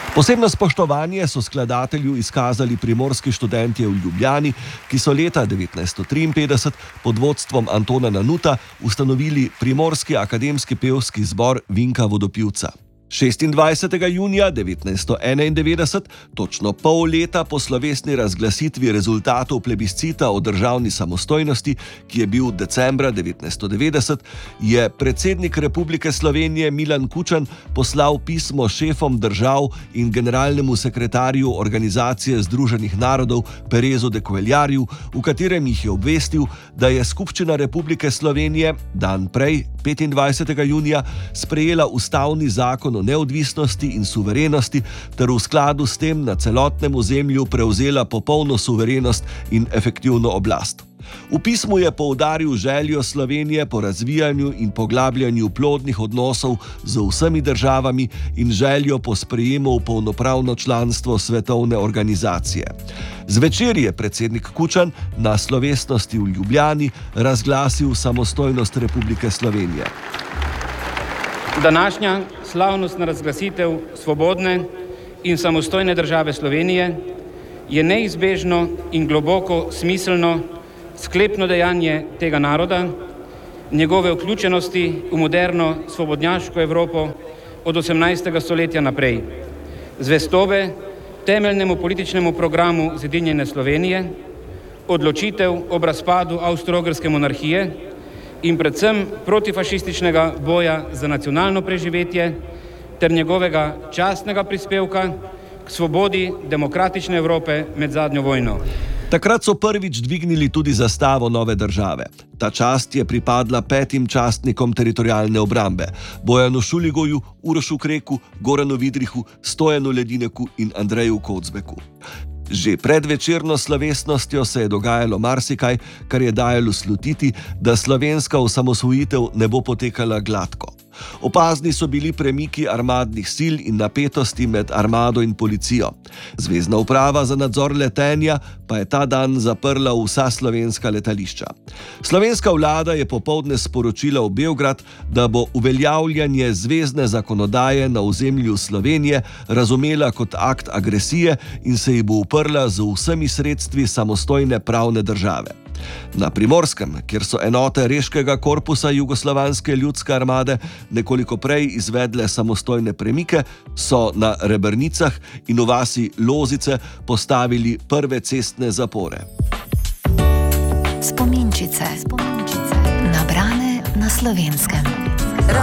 Posebno spoštovanje so skladatelju izkazali primorski študentje v Ljubljani, ki so leta 1953 pod vodstvom Antona Nanuta ustanovili Primorski akademski pevski zbor Vinka Vodopivca. 26. junija 1991, točno pol leta po slovesni razglasitvi rezultatov plebiscita o državni samostojnosti, ki je bil decembra 1990, je predsednik Republike Slovenije Milan Kučan poslal pismo šefom držav in generalnemu sekretarju Organizacije združenih narodov Perezu de Cuellarju, v katerem jih je obvestil, da je Skupščina Republike Slovenije dan prej, 25. junija, sprejela ustavni zakon o neodvisnosti in suverenosti ter v skladu s tem na celotnem ozemlju prevzela popolno suverenost in efektivno oblast. V pismu je poudaril željo Slovenije po razvijanju in poglabljanju plodnih odnosov z vsemi državami in željo po sprejemu v polnopravno članstvo svetovne organizacije. Zvečer je predsednik Kučan na slovesnosti v Ljubljani razglasil samostojnost Republike Slovenije. Današnja slavnostna razglasitev svobodne in samostojne države Slovenije je neizbežno in globoko smiselno sklepno dejanje tega naroda, njegove vključenosti v moderno svobodnjaško Evropo od 18. stoletja naprej, zvestobe temeljnemu političnemu programu zedinjene Slovenije, odločitev ob razpadu Avstro-Ogrske monarhije in predvsem protifašističnega boja za nacionalno preživetje ter njegovega častnega prispevka k svobodi demokratične Evrope med zadnjo vojno. Takrat so prvič dvignili tudi zastavo nove države. Ta čast je pripadla 5 častnikom teritorialne obrambe: Bojanu Šuligoju, Urošu Kreku, Goranu Vidrihu, Stojanu Ledineku in Andreju Kocbeku. Že pred večerno slovesnostjo se je dogajalo marsikaj, kar je dajalo slutiti, da slovenska osamosvojitev ne bo potekala gladko. Opazni so bili premiki armadnih sil in napetosti med armado in policijo. Zvezna uprava za nadzor letenja pa je ta dan zaprla vsa slovenska letališča. Slovenska vlada je popoldne sporočila v Beograd, da bo uveljavljanje zvezne zakonodaje na ozemlju Slovenije razumela kot akt agresije in se ji bo uprla z vsemi sredstvi samostojne pravne države. Na Primorskem, kjer so enote Reškega korpusa Jugoslovanske ljudske armade nekoliko prej izvedle samostojne premike, so na Rebrnicah in v vasi Lozice postavili prve cestne zapore. Spominčice. Nabrane na Slovenskem.